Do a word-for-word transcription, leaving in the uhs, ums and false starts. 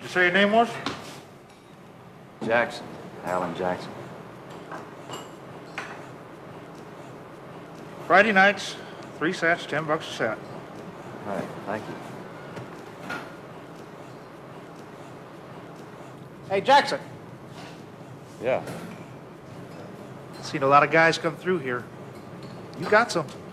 You say your name was? Jackson. Alan Jackson. Friday nights, three sets, ten bucks a set. All right, thank you. Hey, Jackson. Yeah. Seen a lot of guys come through here. You got some.